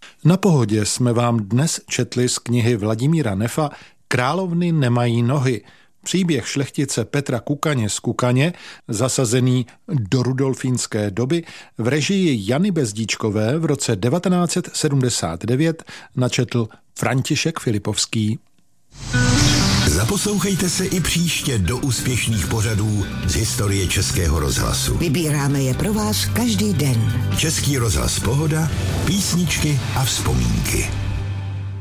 Na Pohodě jsme vám dnes četli z knihy Vladimíra Nefa Královny nemají nohy. Příběh šlechtice Petra Kukaně z Kukaně, zasazený do rudolfínské doby, v režii Jany Bezdíčkové v roce 1979 načetl František Filipovský. Zaposlouchejte se i příště do úspěšných pořadů z historie Českého rozhlasu. Vybíráme je pro vás každý den. Český rozhlas Pohoda, písničky a vzpomínky.